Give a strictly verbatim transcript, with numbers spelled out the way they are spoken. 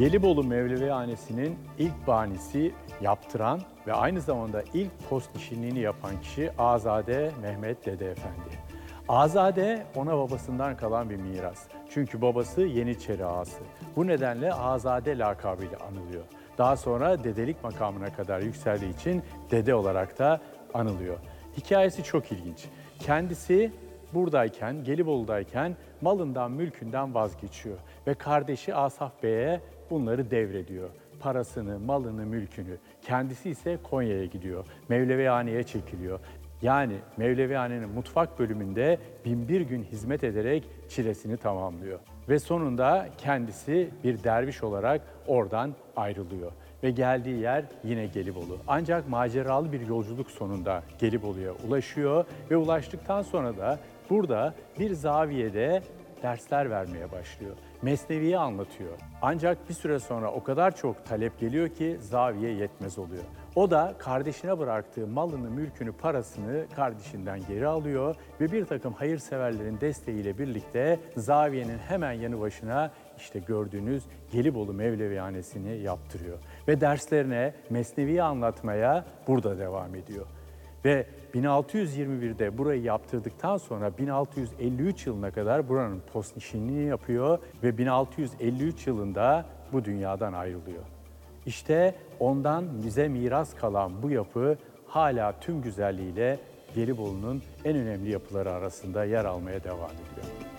Gelibolu Mevlevihanesi'nin ilk banisi, yaptıran ve aynı zamanda ilk post nişinliğini yapan kişi Azade Mehmet Dede Efendi. Azade ona babasından kalan bir miras. Çünkü babası Yeniçeri ağası. Bu nedenle Azade lakabıyla anılıyor. Daha sonra dedelik makamına kadar yükseldiği için dede olarak da anılıyor. Hikayesi çok ilginç. Kendisi buradayken, Gelibolu'dayken malından, mülkünden vazgeçiyor ve kardeşi Asaf Bey'e bunları devrediyor. Parasını, malını, mülkünü. Kendisi ise Konya'ya gidiyor. Mevlevihane'ye çekiliyor. Yani Mevlevihane'nin mutfak bölümünde bin bir gün hizmet ederek çilesini tamamlıyor. Ve sonunda kendisi bir derviş olarak oradan ayrılıyor. Ve geldiği yer yine Gelibolu. Ancak maceralı bir yolculuk sonunda Gelibolu'ya ulaşıyor ve ulaştıktan sonra da burada bir zaviyede dersler vermeye başlıyor. Mesnevi'yi anlatıyor. Ancak bir süre sonra o kadar çok talep geliyor ki zaviye yetmez oluyor. O da kardeşine bıraktığı malını, mülkünü, parasını kardeşinden geri alıyor ve bir takım hayırseverlerin desteğiyle birlikte zaviyenin hemen yanı başına işte gördüğünüz Gelibolu Mevlevihanesi'ni yaptırıyor. Ve derslerine, Mesnevi'yi anlatmaya burada devam ediyor. Ve bin altı yüz yirmi bir'de burayı yaptırdıktan sonra bin altı yüz elli üç yılına kadar buranın post nişinliğini yapıyor ve bin altı yüz elli üç yılında bu dünyadan ayrılıyor. İşte ondan bize miras kalan bu yapı hala tüm güzelliğiyle Gelibolu'nun en önemli yapıları arasında yer almaya devam ediyor.